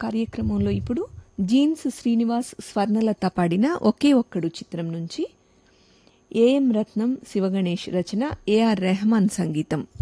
కార్యక్రమంలో ఇప్పుడు జీన్స్ శ్రీనివాస్ స్వర్ణలత పాడిన ఒకే ఒక్కడు చిత్రం నుంచి AM Ratnam Sivaganesh Rachana, AR Rahman సంగీతం.